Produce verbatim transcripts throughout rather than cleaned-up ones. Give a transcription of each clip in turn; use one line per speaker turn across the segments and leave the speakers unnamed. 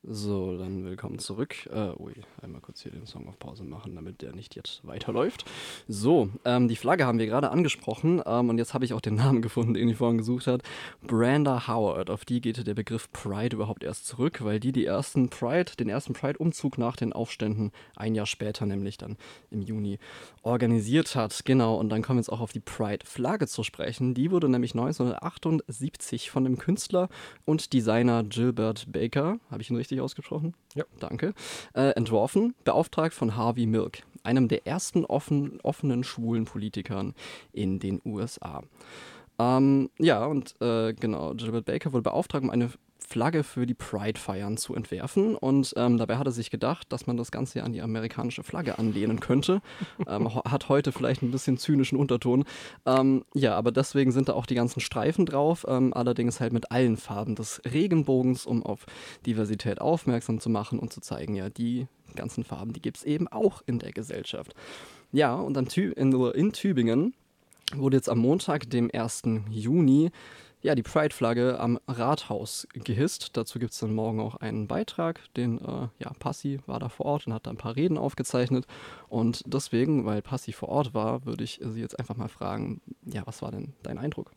So, dann willkommen zurück. Äh, ui, einmal kurz hier den Song auf Pause machen, damit der nicht jetzt weiterläuft. So, ähm, die Flagge haben wir gerade angesprochen ähm, und jetzt habe ich auch den Namen gefunden, den ich vorhin gesucht habe. Branda Howard, auf die geht der Begriff Pride überhaupt erst zurück, weil die, die ersten Pride, den ersten Pride-Umzug nach den Aufständen ein Jahr später, nämlich dann im Juni, organisiert hat. Genau, und dann kommen wir jetzt auch auf die Pride-Flagge zu sprechen. Die wurde nämlich neunzehnhundertachtundsiebzig von dem Künstler und Designer Gilbert Baker, habe ich ihn richtig ausgesprochen?
Ja.
Danke. Äh, entworfen, beauftragt von Harvey Milk, einem der ersten offen, offenen schwulen Politikern in den U S A. Ähm, ja, und äh, genau, Gilbert Baker wurde beauftragt, um eine Flagge für die Pride-Feiern zu entwerfen und ähm, dabei hat er sich gedacht, dass man das Ganze ja an die amerikanische Flagge anlehnen könnte. ähm, hat heute vielleicht ein bisschen zynischen Unterton. Ähm, ja, aber deswegen sind da auch die ganzen Streifen drauf, ähm, allerdings halt mit allen Farben des Regenbogens, um auf Diversität aufmerksam zu machen und zu zeigen, ja, die ganzen Farben, die gibt es eben auch in der Gesellschaft. Ja, und am Tü- in, in Tübingen wurde jetzt am Montag, dem ersten Juni, ja, die Pride-Flagge am Rathaus gehisst. Dazu gibt es dann morgen auch einen Beitrag, den, äh, ja, Passi war da vor Ort und hat da ein paar Reden aufgezeichnet. Und deswegen, weil Passi vor Ort war, würde ich sie jetzt einfach mal fragen, ja, was war denn dein Eindruck?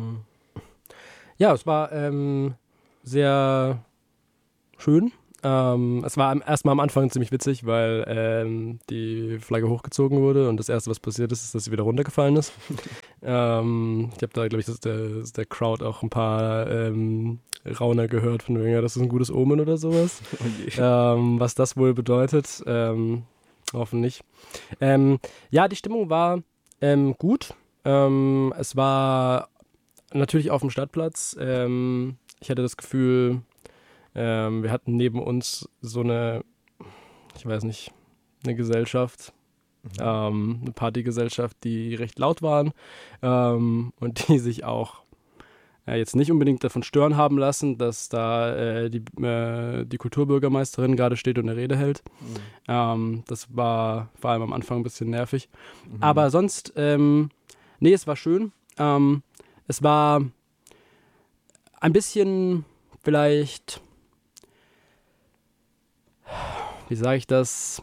Ja, es war ähm, sehr schön. Ähm, es war erstmal am Anfang ziemlich witzig, weil ähm, die Flagge hochgezogen wurde und das Erste, was passiert ist, ist, dass sie wieder runtergefallen ist. ähm, ich habe da, glaube ich, das ist der, das ist der Crowd auch ein paar ähm, Rauner gehört, von wegen, ja, das ist ein gutes Omen oder sowas.
Okay.
ähm, was das wohl bedeutet, ähm, hoffentlich. Ähm, ja, die Stimmung war ähm, gut. Ähm, es war natürlich auf dem Stadtplatz. Ähm, ich hatte das Gefühl, Ähm, wir hatten neben uns so eine, ich weiß nicht, eine Gesellschaft, mhm. ähm, eine Partygesellschaft, die recht laut waren ähm, und die sich auch äh, jetzt nicht unbedingt davon stören haben lassen, dass da äh, die, äh, die Kulturbürgermeisterin gerade steht und eine Rede hält. Mhm. Ähm, das war vor allem am Anfang ein bisschen nervig. Mhm. Aber sonst, ähm, nee, es war schön. Ähm, es war ein bisschen vielleicht... Wie sage ich das?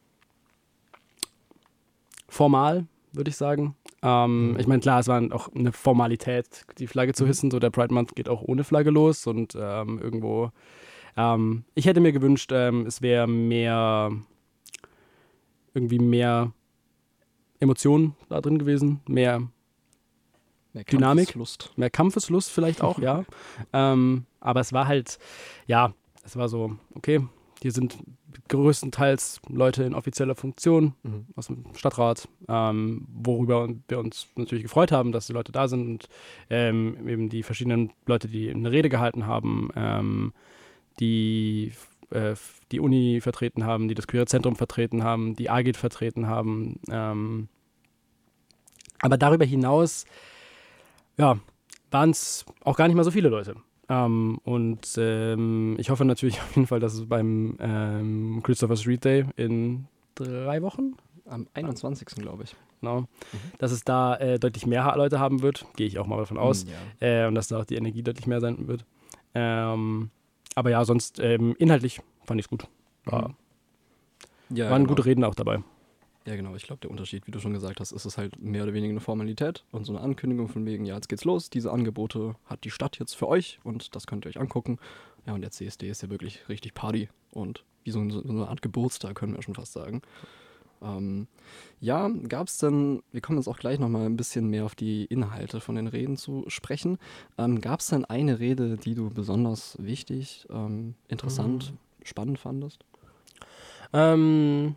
Formal, würde ich sagen. Ähm, mhm. Ich meine, klar, es war auch eine Formalität, die Flagge zu hissen. So, der Pride Month geht auch ohne Flagge los und ähm, irgendwo. Ähm, ich hätte mir gewünscht, ähm, es wäre mehr, irgendwie mehr Emotionen da drin gewesen, mehr,
mehr
Dynamik,
Kampfeslust.
mehr Kampfeslust vielleicht auch, ja. Ähm, aber es war halt, ja, es war so, okay. Hier sind größtenteils Leute in offizieller Funktion mhm. aus dem Stadtrat, ähm, worüber wir uns natürlich gefreut haben, dass die Leute da sind und ähm, eben die verschiedenen Leute, die eine Rede gehalten haben, ähm, die äh, die Uni vertreten haben, die das Queere Zentrum vertreten haben, die A G I T vertreten haben. Ähm, aber darüber hinaus, ja, waren es auch gar nicht mal so viele Leute. Um, und ähm, ich hoffe natürlich auf jeden Fall, dass es beim ähm, Christopher Street Day in drei Wochen?
Am einundzwanzigsten glaube ich.
Genau. Mhm. Dass es da äh, deutlich mehr Leute haben wird. Gehe ich auch mal davon aus. Mhm, ja. äh, und dass da auch die Energie deutlich mehr sein wird. Ähm, aber ja, sonst ähm, inhaltlich fand ich es gut. War, mhm. ja, waren genau. gute Reden auch dabei.
Ja, genau. Ich glaube, der Unterschied, wie du schon gesagt hast, ist es halt mehr oder weniger eine Formalität und so eine Ankündigung von wegen, ja, jetzt geht's los. Diese Angebote hat die Stadt jetzt für euch und das könnt ihr euch angucken. Ja, und der C S D ist ja wirklich richtig Party und wie so, so eine Art Geburtstag, können wir schon fast sagen. Ähm, ja, gab es denn, wir kommen jetzt auch gleich nochmal ein bisschen mehr auf die Inhalte von den Reden zu sprechen. Ähm, gab es denn eine Rede, die du besonders wichtig, ähm, interessant, mhm. spannend fandest?
Ähm...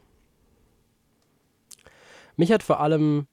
Mich hat vor allem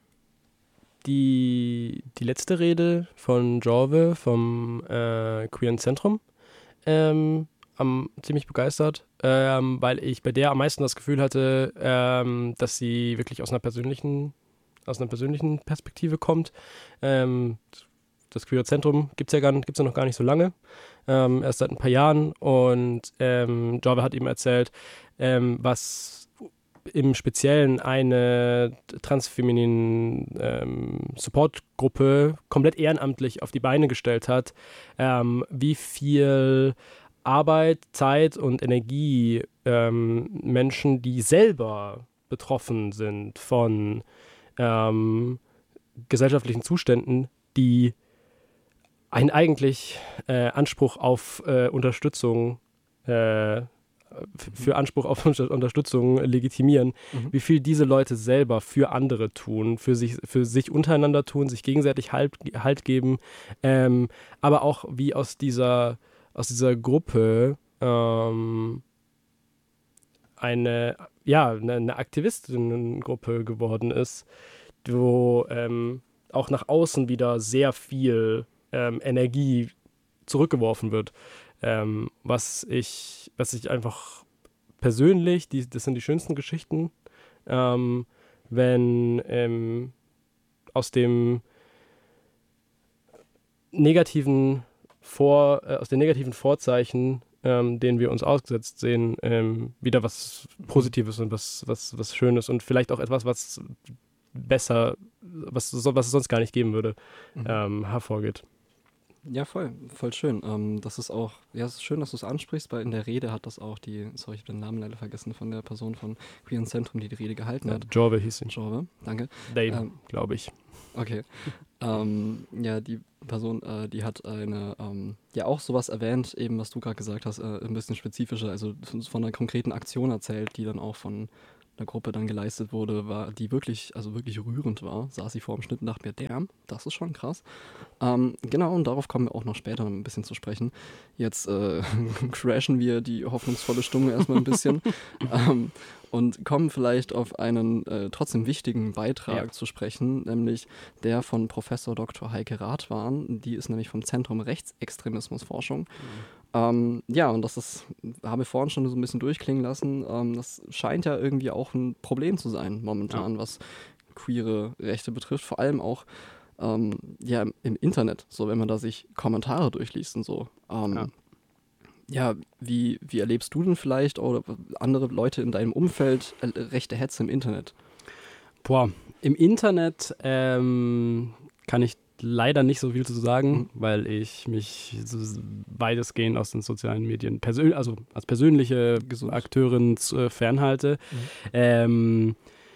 die, die letzte Rede von Jorve vom äh, Queeren Zentrum ähm, am, ziemlich begeistert, ähm, weil ich bei der am meisten das Gefühl hatte, ähm, dass sie wirklich aus einer persönlichen, aus einer persönlichen Perspektive kommt. Ähm, das Queere Zentrum gibt es ja, gar, gibt's ja noch gar nicht so lange, ähm, erst seit ein paar Jahren und ähm, Jorve hat ihm erzählt, ähm, was im Speziellen eine transfeminine ähm, Supportgruppe komplett ehrenamtlich auf die Beine gestellt hat, ähm, wie viel Arbeit, Zeit und Energie ähm, Menschen, die selber betroffen sind von ähm, gesellschaftlichen Zuständen, die einen eigentlich äh, Anspruch auf äh, Unterstützung äh, für Anspruch auf Unterstützung legitimieren,
Mhm.
wie viel diese Leute selber für andere tun, für sich, für sich untereinander tun, sich gegenseitig Halt, halt geben, ähm, aber auch wie aus dieser, aus dieser Gruppe ähm, eine, ja, eine, eine Aktivistinnengruppe geworden ist, wo ähm, auch nach außen wieder sehr viel ähm, Energie zurückgeworfen wird. Ähm, was ich, was ich einfach persönlich, die, das sind die schönsten Geschichten, ähm, wenn ähm, aus dem negativen Vor, äh, aus den negativen Vorzeichen, ähm, denen wir uns ausgesetzt sehen, ähm, wieder was Positives und was, was, was Schönes und vielleicht auch etwas, was besser, was, so, was es sonst gar nicht geben würde,
Mhm.
ähm, hervorgeht.
Ja, voll, voll schön. Ähm, das ist auch, ja, es ist schön, dass du es ansprichst, weil in der Rede hat das auch die, sorry, ich habe den Namen leider vergessen, von der Person von Queer Zentrum, die die Rede gehalten
Ja,
hat.
Jorve hieß sie.
Jorve, danke.
Dane,
Ähm,
glaube ich.
Okay. ähm, ja, die Person, äh, die hat eine, ähm, ja auch sowas erwähnt, eben was du gerade gesagt hast, äh, ein bisschen spezifischer, also von einer konkreten Aktion erzählt, die dann auch von einer Gruppe dann geleistet wurde, war, die wirklich, also wirklich rührend war. Saß sie vor dem Schnitt und dachte mir, damn, das ist schon krass. Ähm, genau, und darauf kommen wir auch noch später ein bisschen zu sprechen. Jetzt äh, crashen wir die hoffnungsvolle Stimmung erstmal ein bisschen ähm, und kommen vielleicht auf einen äh, trotzdem wichtigen Beitrag
Ja.
zu sprechen, nämlich der von Professor Doktor Heike Rathwan. Die ist nämlich vom Zentrum Rechtsextremismusforschung. Ähm, ja, und das ist, habe ich vorhin schon so ein bisschen durchklingen lassen, ähm, das scheint ja irgendwie auch ein Problem zu sein momentan, was queere Rechte betrifft, vor allem auch ähm, ja, im, im Internet, so wenn man da sich Kommentare durchliest und so. Ähm,
Ja.
ja, wie, wie erlebst du denn vielleicht oder andere Leute in deinem Umfeld äh, rechte Hetze im Internet?
Boah, im Internet ähm, kann ich leider nicht so viel zu sagen,
Mhm.
weil ich mich so weitestgehend aus den sozialen Medien persönlich, also als persönliche
Gesund.
Akteurin äh, fernhalte.
Mhm.
Ähm,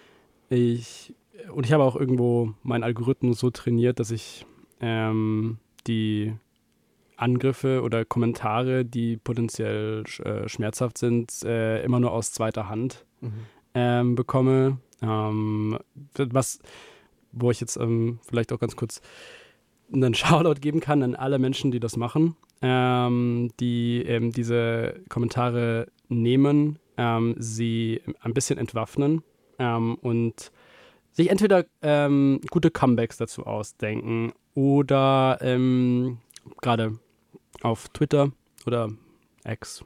ich, und ich habe auch irgendwo meinen Algorithmus so trainiert, dass ich ähm, die Angriffe oder Kommentare, die potenziell äh, schmerzhaft sind, äh, immer nur aus zweiter Hand
Mhm.
ähm, bekomme. Ähm, was, wo ich jetzt ähm, vielleicht auch ganz kurz einen Shoutout geben kann an alle Menschen, die das machen, ähm, die ähm, diese Kommentare nehmen, ähm, sie ein bisschen entwaffnen ähm, und sich entweder ähm, gute Comebacks dazu ausdenken oder ähm, gerade auf Twitter oder X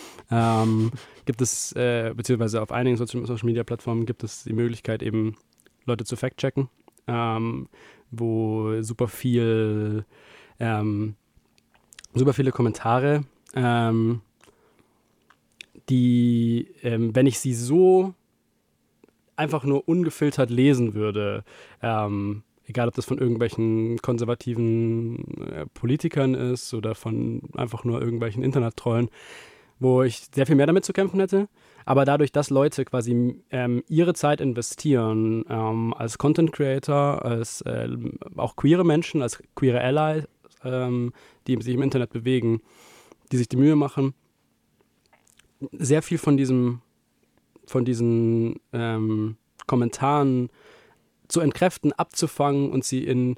ähm, gibt es, äh, beziehungsweise auf einigen Social-Media-Plattformen gibt es die Möglichkeit, eben Leute zu fact-checken, ähm, wo super viel, ähm, super viele Kommentare, ähm, die, ähm, wenn ich sie so einfach nur ungefiltert lesen würde, ähm, egal ob das von irgendwelchen konservativen äh, Politikern ist oder von einfach nur irgendwelchen Internet-Trollen, wo ich sehr viel mehr damit zu kämpfen hätte. Aber dadurch, dass Leute quasi ähm, ihre Zeit investieren, ähm, als Content Creator, als äh, auch queere Menschen, als queere Allies, ähm, die sich im Internet bewegen, die sich die Mühe machen, sehr viel von diesem, von diesen ähm, Kommentaren zu entkräften, abzufangen und sie in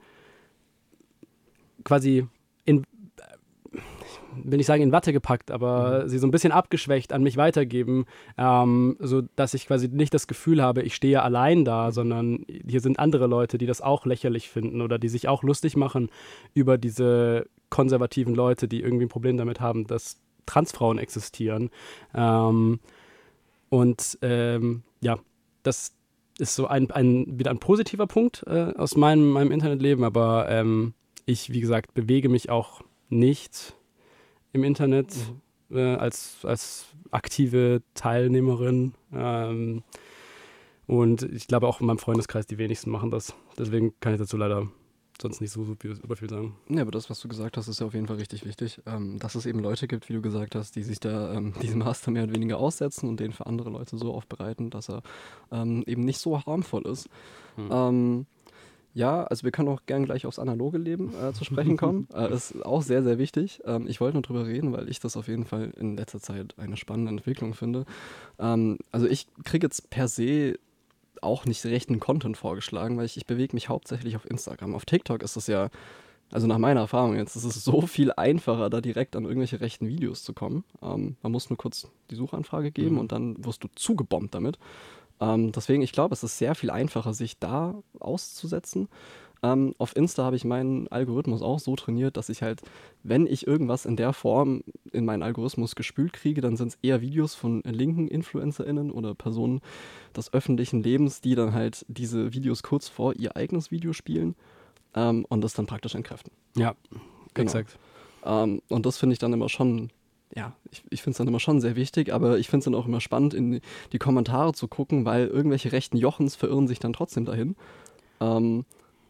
quasi in will ich sagen, in Watte gepackt, aber mhm. sie so ein bisschen abgeschwächt an mich weitergeben, ähm, so dass ich quasi nicht das Gefühl habe, ich stehe allein da, mhm. sondern hier sind andere Leute, die das auch lächerlich finden oder die sich auch lustig machen über diese konservativen Leute, die irgendwie ein Problem damit haben, dass Transfrauen existieren. Ähm, und ähm, ja, das ist so ein, ein wieder ein positiver Punkt äh, aus meinem, meinem Internetleben, aber ähm, ich, wie gesagt, bewege mich auch nicht im Internet mhm. äh, als, als aktive Teilnehmerin. Ähm, und ich glaube auch in meinem Freundeskreis die wenigsten machen das. Deswegen kann ich dazu leider sonst nicht so super, super viel sagen.
Ja, aber das, was du gesagt hast, ist ja auf jeden Fall richtig wichtig, ähm, dass es eben Leute gibt, wie du gesagt hast, die sich da ähm, diesem Master mehr oder weniger aussetzen und den für andere Leute so aufbereiten, dass er ähm, eben nicht so harmvoll ist.
Hm.
Ähm, ja, also wir können auch gern gleich aufs analoge Leben äh, zu sprechen kommen. äh, ist auch sehr, sehr wichtig. Ähm, ich wollte nur drüber reden, weil ich das auf jeden Fall in letzter Zeit eine spannende Entwicklung finde. Ähm, also ich kriege jetzt per se auch nicht rechten Content vorgeschlagen, weil ich, ich bewege mich hauptsächlich auf Instagram. Auf TikTok ist es ja, also nach meiner Erfahrung jetzt, ist es so viel einfacher, da direkt an irgendwelche rechten Videos zu kommen. Ähm, man muss nur kurz die Suchanfrage geben
Mhm.
und dann wirst du zugebombt damit. Ähm, deswegen, ich glaube, es ist sehr viel einfacher, sich da auszusetzen. Ähm, auf Insta habe ich meinen Algorithmus auch so trainiert, dass ich halt, wenn ich irgendwas in der Form in meinen Algorithmus gespült kriege, dann sind es eher Videos von linken InfluencerInnen oder Personen des öffentlichen Lebens, die dann halt diese Videos kurz vor ihr eigenes Video spielen ähm, und das dann praktisch entkräften.
Ja,
Genau.
exakt.
Ähm, und das finde ich dann immer schon, ja, ich, ich finde es dann immer schon sehr wichtig, aber ich finde es dann auch immer spannend, in die Kommentare zu gucken, weil irgendwelche rechten Jochens verirren sich dann trotzdem dahin. Ähm,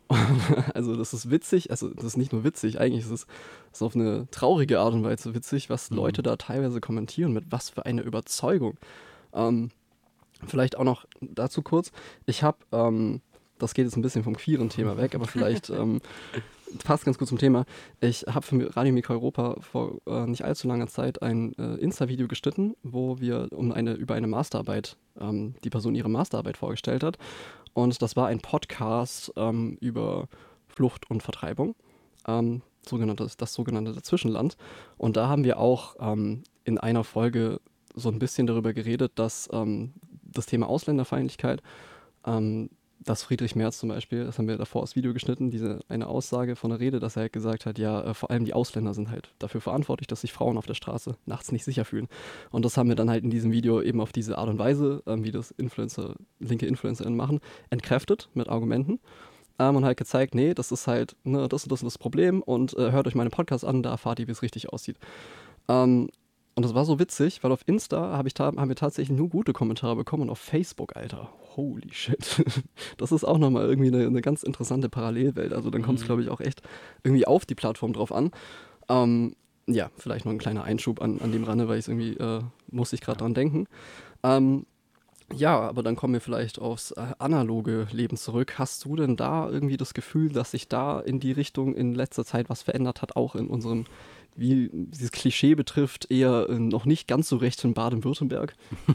also das ist witzig, also das ist nicht nur witzig, eigentlich ist es ist auf eine traurige Art und Weise witzig, was
Mhm.
Leute da teilweise kommentieren, mit was für eine Überzeugung. Ähm, vielleicht auch noch dazu kurz, ich habe, ähm, das geht jetzt ein bisschen vom queeren Thema weg, aber vielleicht ähm, passt ganz gut zum Thema. Ich habe für Radio Mikro Europa vor äh, nicht allzu langer Zeit ein äh, Insta-Video geschnitten, wo wir um eine, über eine Masterarbeit, ähm, die Person ihre Masterarbeit vorgestellt hat. Und das war ein Podcast ähm, über Flucht und Vertreibung, ähm, sogenanntes, das sogenannte Dazwischenland. Und da haben wir auch ähm, in einer Folge so ein bisschen darüber geredet, dass ähm, das Thema Ausländerfeindlichkeit, ähm, dass Friedrich Merz zum Beispiel, das haben wir davor als Video geschnitten, diese eine Aussage von der Rede, dass er halt gesagt hat, ja, äh, vor allem die Ausländer sind halt dafür verantwortlich, dass sich Frauen auf der Straße nachts nicht sicher fühlen. Und das haben wir dann halt in diesem Video eben auf diese Art und Weise, ähm, wie das Influencer, linke InfluencerInnen machen, entkräftet mit Argumenten. Ähm, und halt gezeigt, nee, das ist halt, ne, das und das ist das Problem und äh, hört euch meine Podcasts an, da erfahrt ihr, wie es richtig aussieht. Ähm, und das war so witzig, weil auf Insta hab ich ta- haben wir tatsächlich nur gute Kommentare bekommen und auf Facebook, Alter, holy shit. Das ist auch nochmal irgendwie eine, eine ganz interessante Parallelwelt. Also dann kommt es,
Mhm.
glaube ich, auch echt irgendwie auf die Plattform drauf an. Ähm, ja, vielleicht noch ein kleiner Einschub an, an dem Rande, weil ich irgendwie, äh, muss ich gerade
Ja.
dran denken. Ähm, ja, aber dann kommen wir vielleicht aufs äh, analoge Leben zurück. Hast du denn da irgendwie das Gefühl, dass sich da in die Richtung in letzter Zeit was verändert hat, auch in unserem, wie dieses Klischee betrifft, eher äh, noch nicht ganz so recht in Baden-Württemberg?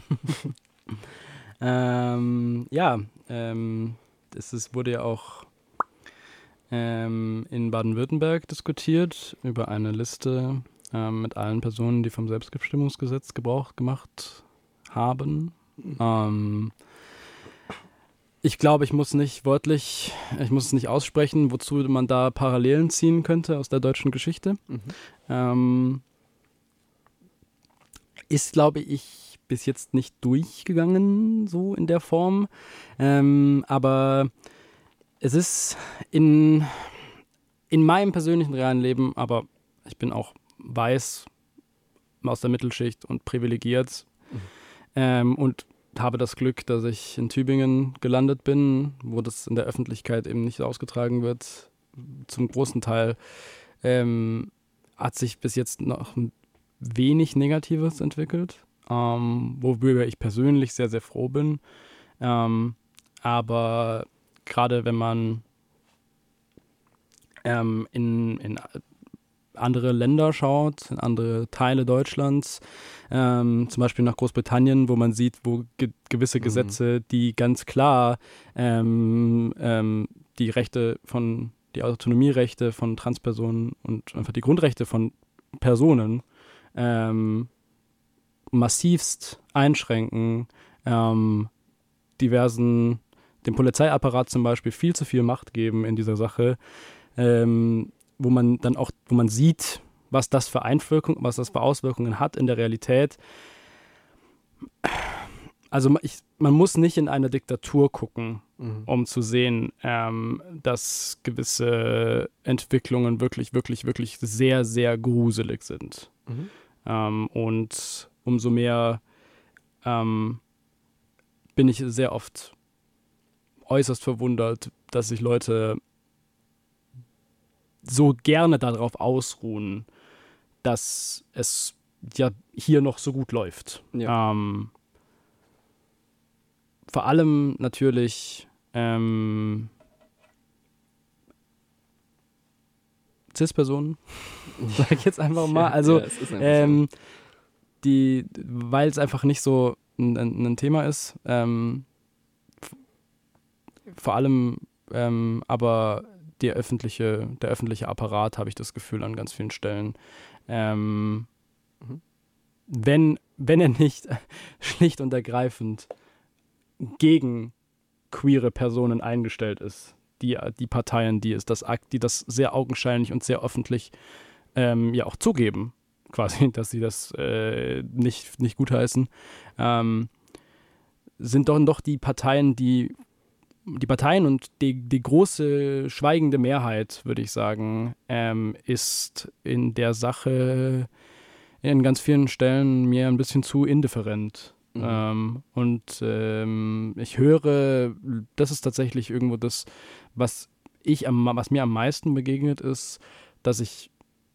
Ähm, ja, ähm, es ist, wurde ja auch ähm, in Baden-Württemberg diskutiert über eine Liste ähm, mit allen Personen, die vom Selbstbestimmungsgesetz Gebrauch gemacht haben. Ähm, ich glaube, ich muss nicht wörtlich, ich muss es nicht aussprechen, wozu man da Parallelen ziehen könnte aus der deutschen Geschichte.
Mhm.
Ähm, ist, glaube ich, bis jetzt nicht durchgegangen, so in der Form. Ähm, aber es ist in, in meinem persönlichen realen Leben, aber ich bin auch weiß aus der Mittelschicht und privilegiert
Mhm.
ähm, und habe das Glück, dass ich in Tübingen gelandet bin, wo das in der Öffentlichkeit eben nicht ausgetragen wird. Zum großen Teil ähm, hat sich bis jetzt noch wenig Negatives entwickelt, ähm, worüber ich persönlich sehr, sehr froh bin. Ähm, aber gerade wenn man ähm, in, in andere Länder schaut, in andere Teile Deutschlands, ähm, zum Beispiel nach Großbritannien, wo man sieht, wo ge- gewisse
Mhm.
Gesetze, die ganz klar ähm, ähm, die Rechte von, die Autonomierechte von Transpersonen und einfach die Grundrechte von Personen ähm, massivst einschränken, ähm, diversen, dem Polizeiapparat zum Beispiel viel zu viel Macht geben in dieser Sache, ähm, wo man dann auch, wo man sieht, was das für Einwirkungen, was das für Auswirkungen hat in der Realität. Also ich, man muss nicht in eine Diktatur gucken,
Mhm.
um zu sehen, ähm, dass gewisse Entwicklungen wirklich, wirklich, wirklich sehr, sehr gruselig sind.
Mhm.
Ähm, und umso mehr ähm, bin ich sehr oft äußerst verwundert, dass sich Leute so gerne darauf ausruhen, dass es ja hier noch so gut läuft.
Ja.
Ähm, vor allem natürlich ähm, Cis-Personen, sage ich jetzt einfach mal. Also,
ja, es ist einfach
ähm, die, weil es einfach nicht so ein, ein Thema ist. Ähm, f- vor allem ähm, aber der öffentliche, der öffentliche Apparat, habe ich das Gefühl, an ganz vielen Stellen. Ähm,
Mhm.
wenn, wenn er nicht schlicht und ergreifend gegen queere Personen eingestellt ist, die, die Parteien, die, es das, akt- die das sehr augenscheinlich und sehr öffentlich ähm, ja auch zugeben, quasi, dass sie das äh, nicht, nicht gutheißen, ähm, sind doch, doch die Parteien, die die Parteien und die, die große schweigende Mehrheit, würde ich sagen, ähm, ist in der Sache in ganz vielen Stellen mir ein bisschen zu indifferent.
Mhm.
Ähm, und ähm, ich höre, das ist tatsächlich irgendwo das, was ich am, was mir am meisten begegnet ist, dass ich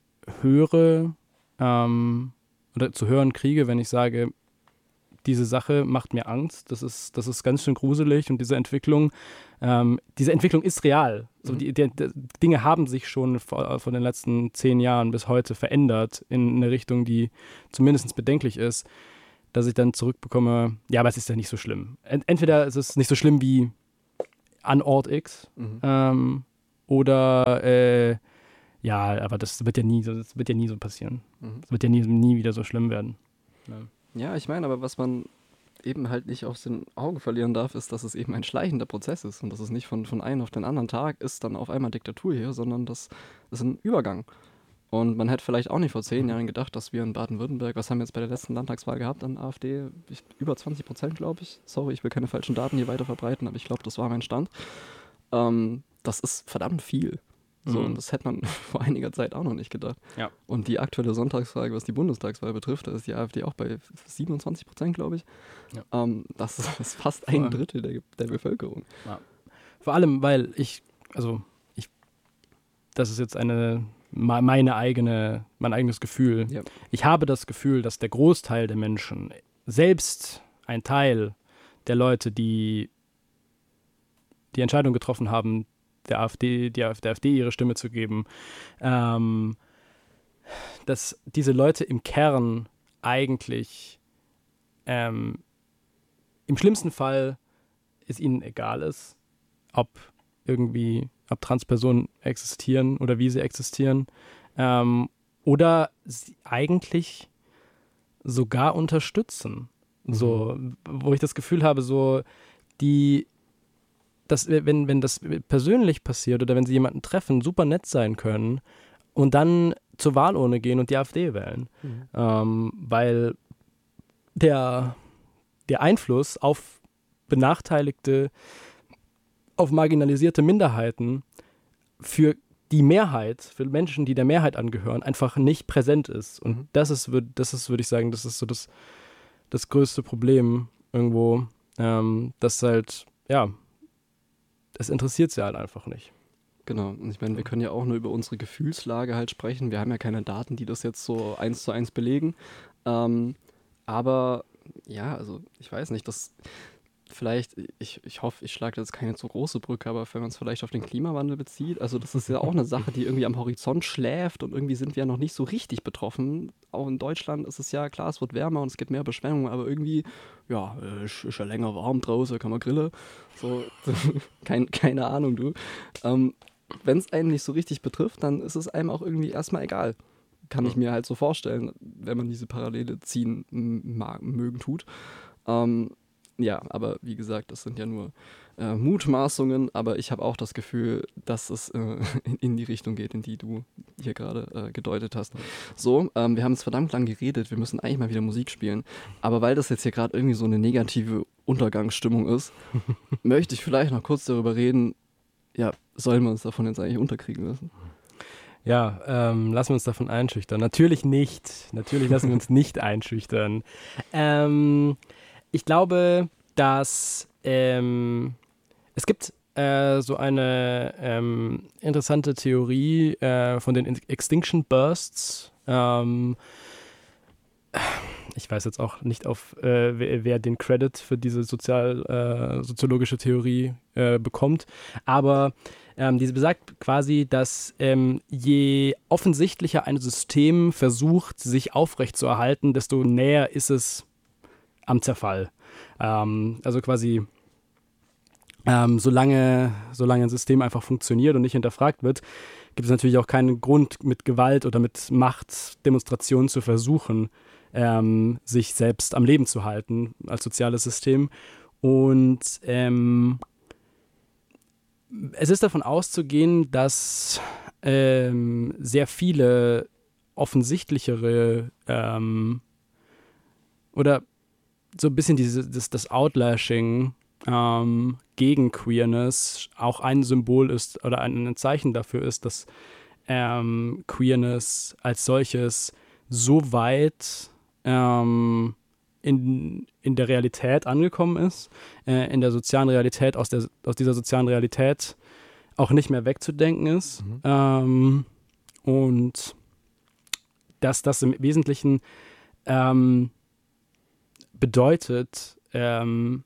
höre ähm, oder zu hören kriege, wenn ich sage, diese Sache macht mir Angst, das ist, das ist ganz schön gruselig und diese Entwicklung, ähm, diese Entwicklung ist real. So
Mhm.
die, die, die Dinge haben sich schon vor, von den letzten zehn Jahren bis heute verändert in eine Richtung, die zumindest bedenklich ist, dass ich dann zurückbekomme, ja, aber es ist ja nicht so schlimm. Ent- Entweder ist es nicht so schlimm wie an Ort X
Mhm.
ähm, oder äh, ja, aber das wird ja nie so, das wird ja nie so passieren.
Mhm.
Es wird ja nie, nie wieder so schlimm werden. Ja.
Ja, ich meine, aber was man eben halt nicht aus den Augen verlieren darf, ist, dass es eben ein schleichender Prozess ist und dass es nicht von, von einem auf den anderen Tag ist dann auf einmal Diktatur hier, sondern das ist ein Übergang. Und man hätte vielleicht auch nicht vor zehn Jahren gedacht, dass wir in Baden-Württemberg, was haben wir jetzt bei der letzten Landtagswahl gehabt an AfD? Ich, über zwanzig Prozent, glaube ich. Sorry, ich will keine falschen Daten hier weiter verbreiten, aber ich glaube, das war mein Stand. Ähm, das ist verdammt viel. So,
Mhm.
und das hätte man vor einiger Zeit auch noch nicht gedacht.
Ja.
Und die aktuelle Sonntagsfrage, was die Bundestagswahl betrifft, da ist die AfD auch bei siebenundzwanzig Prozent, glaube ich.
Ja.
Ähm, das ist fast
Vor
ein
allem-
Drittel der, der Bevölkerung.
Vor allem, weil ich, also ich, das ist jetzt eine, me- meine eigene, mein eigenes Gefühl.
Ja.
Ich habe das Gefühl, dass der Großteil der Menschen, selbst ein Teil der Leute, die die Entscheidung getroffen haben, der AfD, die, der AfD ihre Stimme zu geben, ähm, dass diese Leute im Kern eigentlich ähm, im schlimmsten Fall es ihnen egal ist, ob irgendwie, ob Transpersonen existieren oder wie sie existieren, ähm, oder sie eigentlich sogar unterstützen.
Mhm.
So, wo ich das Gefühl habe, so die, dass, wenn, wenn das persönlich passiert oder wenn sie jemanden treffen, super nett sein können und dann zur Wahlurne gehen und die AfD wählen.
Mhm.
Ähm, weil der, der Einfluss auf benachteiligte, auf marginalisierte Minderheiten für die Mehrheit, für Menschen, die der Mehrheit angehören, einfach nicht präsent ist. Und
Mhm.
das ist, würd- das ist, würde ich sagen, das ist so das, das größte Problem irgendwo, ähm, dass halt, ja, es interessiert sie halt einfach nicht.
Genau, und ich meine, wir können ja auch nur über unsere Gefühlslage halt sprechen. Wir haben ja keine Daten, die das jetzt so eins zu eins belegen. Ähm, aber ja, also ich weiß nicht, das vielleicht, ich, ich hoffe, ich schlage jetzt keine zu große Brücke, aber wenn man es vielleicht auf den Klimawandel bezieht, also das ist ja auch eine Sache, die irgendwie am Horizont schläft und irgendwie sind wir ja noch nicht so richtig betroffen. Auch in Deutschland ist es ja klar, es wird wärmer und es gibt mehr Beschwemmungen, aber irgendwie, ja, äh, ist ist ja länger warm draußen, kann man grillen. So, kein, keine Ahnung, du. Ähm, wenn es einen nicht so richtig betrifft, dann ist es einem auch irgendwie erstmal egal. Kann ich mir halt so vorstellen, wenn man diese Parallele ziehen m- mag, mögen tut. Ähm, ja, aber wie gesagt, das sind ja nur äh, Mutmaßungen, aber ich habe auch das Gefühl, dass es äh, in, in die Richtung geht, in die du hier gerade äh, gedeutet hast. So, ähm, wir haben jetzt verdammt lang geredet, wir müssen eigentlich mal wieder Musik spielen, aber weil das jetzt hier gerade irgendwie so eine negative Untergangsstimmung ist, möchte ich vielleicht noch kurz darüber reden, ja, sollen wir uns davon jetzt eigentlich unterkriegen lassen?
Ja, ähm, lassen wir uns davon einschüchtern. Natürlich nicht. Natürlich lassen wir uns nicht einschüchtern. Ähm, ich glaube, dass ähm, es gibt äh, so eine ähm, interessante Theorie äh, von den Extinction Bursts. Ähm, ich weiß jetzt auch nicht, auf äh, wer, wer den Credit für diese sozial, äh, soziologische Theorie äh, bekommt, aber ähm, diese besagt quasi, dass ähm, je offensichtlicher ein System versucht, sich aufrechtzuerhalten, desto näher ist es am Zerfall. Ähm, also quasi ähm, solange, solange ein System einfach funktioniert und nicht hinterfragt wird, gibt es natürlich auch keinen Grund, mit Gewalt oder mit Machtdemonstrationen zu versuchen, ähm, sich selbst am Leben zu halten als soziales System. Und ähm, es ist davon auszugehen, dass ähm, sehr viele offensichtlichere ähm, oder so ein bisschen diese, das, das Outlashing ähm, gegen Queerness auch ein Symbol ist oder ein, ein Zeichen dafür ist, dass ähm, Queerness als solches so weit ähm, in, in der Realität angekommen ist, äh, in der sozialen Realität, aus, der, aus dieser sozialen Realität auch nicht mehr wegzudenken ist. Mhm. Ähm, und dass das im Wesentlichen ähm, bedeutet, ähm,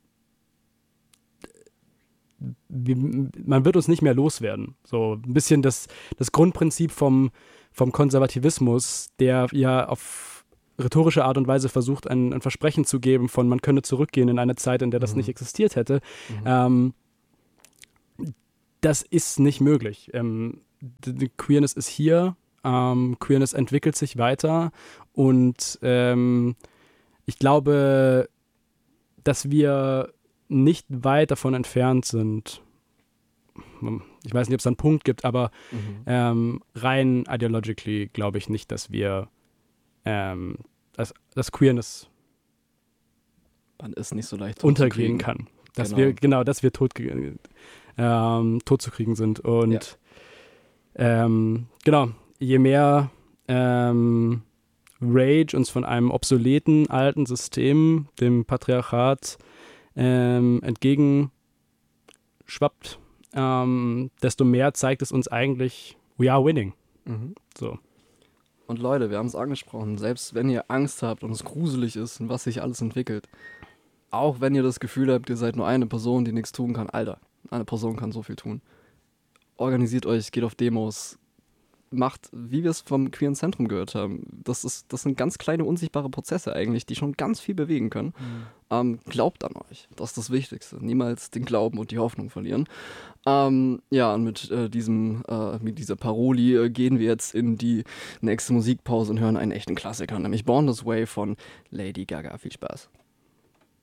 wie, man wird uns nicht mehr loswerden. So ein bisschen das, das Grundprinzip vom, vom Konservativismus, der ja auf rhetorische Art und Weise versucht, ein, ein Versprechen zu geben von, man könne zurückgehen in eine Zeit, in der das mhm. nicht existiert hätte. Mhm. Ähm, das ist nicht möglich. Ähm, die, die Queerness ist hier, ähm, Queerness entwickelt sich weiter und ähm, ich glaube, dass wir nicht weit davon entfernt sind. Ich weiß nicht, ob es da einen Punkt gibt, aber mhm. ähm, rein ideologically glaube ich nicht, dass wir ähm, dass, dass Queerness
Man ist nicht so leicht
untergehen kann. Dass genau. wir, genau, dass wir tot, ähm, tot zu kriegen sind. Und ja. ähm, genau, je mehr ähm, Rage uns von einem obsoleten alten System, dem Patriarchat, ähm, entgegenschwappt, ähm, desto mehr zeigt es uns eigentlich, we are winning. Mhm. So.
Und Leute, wir haben es angesprochen, selbst wenn ihr Angst habt und es gruselig ist und was sich alles entwickelt, auch wenn ihr das Gefühl habt, ihr seid nur eine Person, die nichts tun kann, Alter, eine Person kann so viel tun. Organisiert euch, geht auf Demos, macht, wie wir es vom Queeren Zentrum gehört haben. Das ist, das sind ganz kleine, unsichtbare Prozesse eigentlich, die schon ganz viel bewegen können. Mhm. Ähm, glaubt an euch, das ist das Wichtigste. Niemals den Glauben und die Hoffnung verlieren. Ähm, ja, und mit, äh, diesem, äh, mit dieser Paroli äh, gehen wir jetzt in die nächste Musikpause und hören einen echten Klassiker, nämlich Born This Way von Lady Gaga. Viel Spaß.